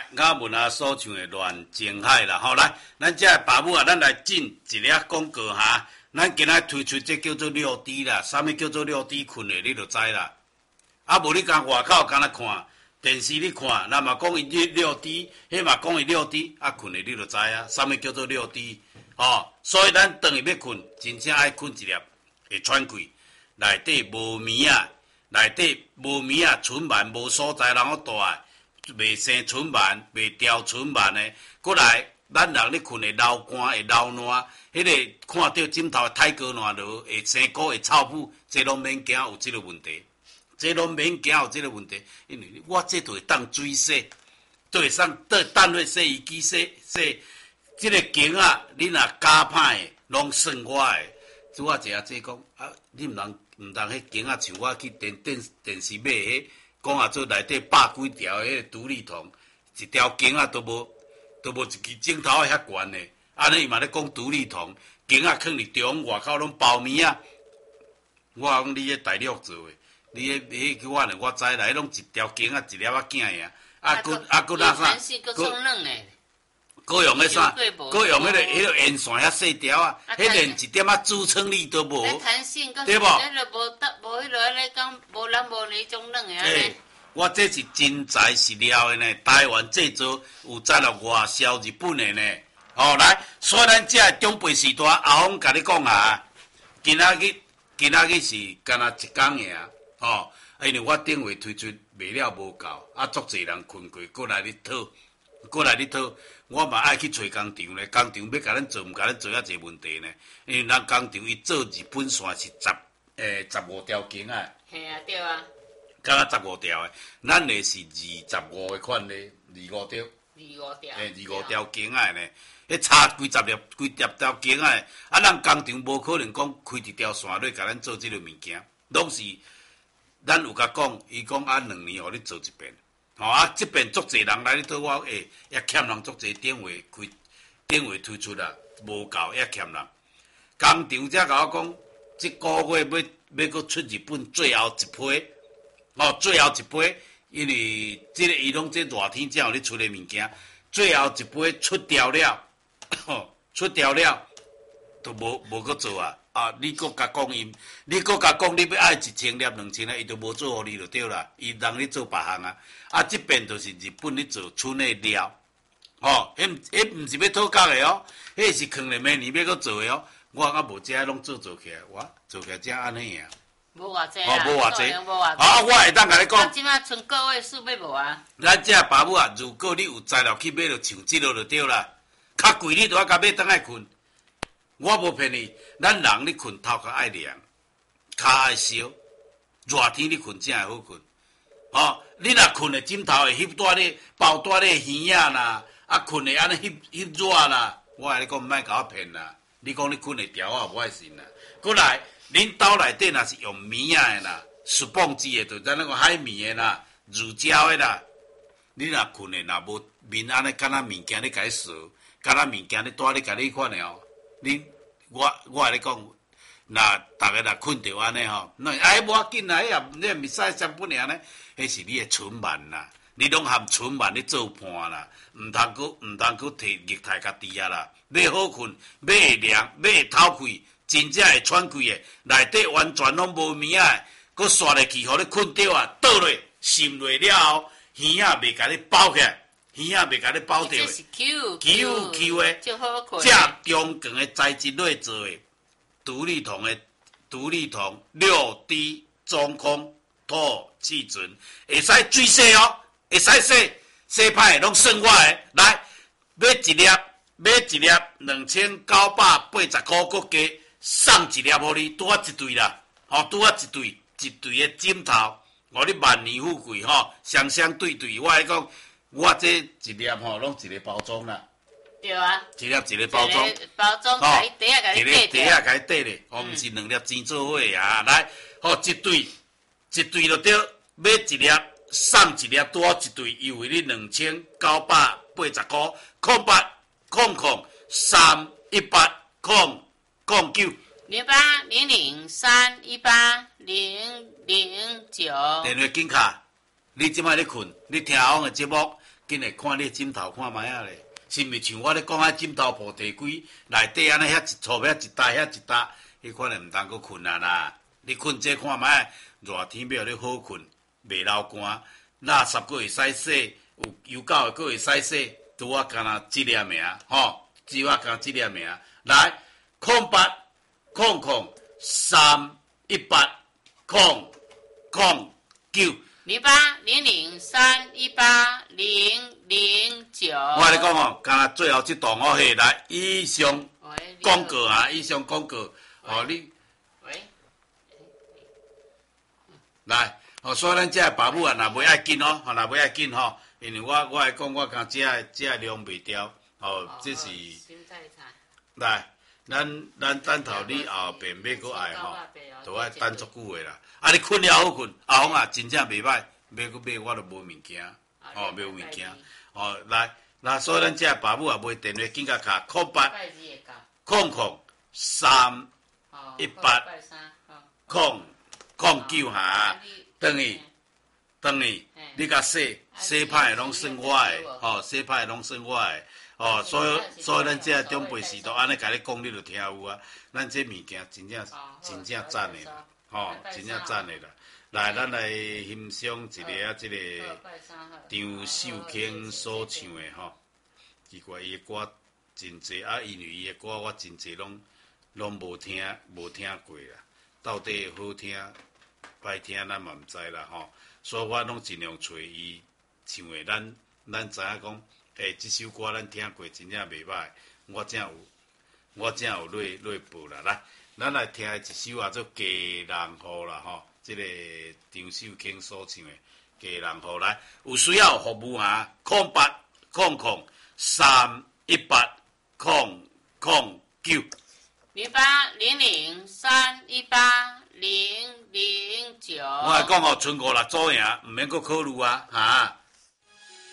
来，我问下所唱的乱情海啦，吼来，咱这爸母啊，咱来进一粒广告哈。咱今仔推出这叫做六 D 啦，啥物叫做六 D 困的，你就知啦。啊，无你讲外口敢若看电视，你看，那么讲伊六 D， 迄嘛讲伊六 D， 啊困的你就知啊，啥物叫做六 D， 哦，所以咱当伊要困，真正爱困一粒会喘气，内底无眠啊，内底无眠啊，春晚无所在，人好大。袂生春晚，袂掉春晚的，过来，咱人咧困会流汗，会流烂，迄个看到枕头太高烂落，会生菇，会臭腐，这拢免惊有即个问题，这拢免惊有即个问题，因为我这都会当水洗，都会当等去洗衣机洗，即个经啊，你若加歹的，拢算我的。拄我一下这讲啊，你毋通迄经啊，像我去电视买迄。讲啊，做内底百几条迄个独立筒，一条茎啊都无一支镜头遐悬的。安尼伊嘛咧讲独立筒，茎啊放伫中，外口拢包面啊。我讲你迄大陆做的，你迄我呢，我知啦，迄拢一条茎啊，一粒仔囝呀。啊，佮哪啥？佮用迄啥？佮用迄个烟线遐细条啊，迄连一点仔支撑力都无，对无？ 无迄落咧讲无男无女种冷的安尼。 我这是真材实料的呢，台湾制作有载入外销日本的呢。哦，来，所以咱这中辈时代阿峰甲你讲啊，今仔日是干那一工的啊。哦，因为我顶回推出卖了无够，啊，足侪人困过，过来咧讨。我嘛爱去找工厂咧，工厂要甲咱做，毋甲咱做遐侪问题呢。因为咱工厂伊做日本线是15条茎啊。 嘿啊，对啊。 敢若15条的，咱的是25的款咧，25条。 25条。 25条茎啊呢，迄差几十条茎啊，啊，咱工厂无可能讲开一条线来甲咱做即个物件，拢是咱有甲讲，伊讲啊2年互你做一遍。吼啊！即边足侪人来咧讨我，也欠人足侪电话推出啦，无够也欠人。工厂才甲我讲，即个月要搁出日本最后一批，最后一批，因为即个伊拢即热天才有咧出的物件，最后一批出掉了，都无搁做啊！啊，你搁甲讲伊，你搁甲讲你要爱1000粒、2000粒，伊都无做互你就对啦。伊人咧做别项啊，啊，即边就是日本咧做村的料，迄毋是要讨价的哦，迄是囥咧明年要搁做的哦。我啊无这拢做起来，我做起来才安尼啊。 无偌济啊， 无偌济。啊，我会当甲你讲。 啊，即摆剩个位数要无啊？ 咱这爸母啊，如果你有材料去买，就像即落就对啦。较贵你都要甲买当爱困。我无骗你，咱人咧困头壳爱凉，骹爱烧，热天你困才会好困。哦，你若困的枕头会翕带咧包带咧耳仔啦，啊困的安尼翕热啦，我甲你讲，莫甲我骗啦。你讲你困会调，我无爱信啦。过来，恁兜内底若是用棉仔的啦，树蹦子的，就咱那个海绵的啦，乳胶的啦，你若困的若无面安尼，敢若物件咧甲你扫，敢若物件咧带咧甲你款的哦。我甲你讲，若逐个若困着安尼吼，那无要紧啦，你也袂使相本尔呢，迄是你的春晚啦，你拢含春晚咧做伴啦，毋通搁摕热太家己啊啦，要好困，要会凉，要会透气，真正会喘气的，内底完全拢无棉仔，搁刷入去，互你困着啊，倒落渗落了后，耳仔袂甲你包起来。耳仔袂甲你包着的， 这是 Q 的， 就好困。 这中强的材质类做的，独立筒6D 中空透气准，会使水洗哦，会使洗歹的拢算我的。来，买一粒2980块，搁加送一粒互你，拄啊一对啦，拄啊一对的枕头，互你万年富贵双对，我来讲。我这一粒拢一个包装啦， 对啊， 一个包装， 包装甲伊底甲你底底甲伊底咧，毋是2粒钱做伙啊！来，一对就对，买一粒送一粒，多一对优惠你2980块，0800318009。 0800318009。 电话紧卡，你即摆咧困，你听我的节目。 紧来看你枕头看卖啊咧，是毋是像我咧讲啊？枕头铺地几内底安尼遐一撮遐一搭遐一搭，迄款诶毋通阁困啊啦！你困这看卖，热天要你好困，袂流汗，垃圾阁会使洗，有油垢阁会使洗，拄啊干若即粒名吼，只啊干即粒名，来0800380009。 0800380009。 我咧讲哦，干若最后这段哦，嘿，来以上广告啊，以上广告哦，你喂， 来哦，所以咱这爸母啊，若袂爱紧哦，若袂爱紧吼，因为我会讲，我讲这量袂掉哦，这是来，咱等头你后边要搁爱吼，都爱等足久的啦。啊，你困了好困，阿红啊，真正袂歹，买我都无物件，哦，无物件，哦，来，那所以咱这爸母啊，买电话紧甲卡0800380009哈，等于，你甲洗歹的拢算我的，吼，洗歹的拢算我的。哦，所以咱这长辈时代安尼甲你讲，你就听有啊。咱这物件真正赞的啦，吼，真正赞的啦。来，咱来欣赏一个啊，这个张秀卿所唱的吼。奇怪，伊的歌真济啊，因为伊的歌我真济拢无听过啦。到底好听歹听，咱嘛毋知啦吼。所以我拢尽量找伊唱的，咱知影讲。这首歌咱听过，真正袂歹。我正有落报啦。来，咱来听一首啊，做《家人户》啦吼。这个张秀卿所唱的《家人户》来，有需要服务啊，0800380009。 0800380009。 我来讲哦，剩56组赢，毋免阁考虑啊，哈。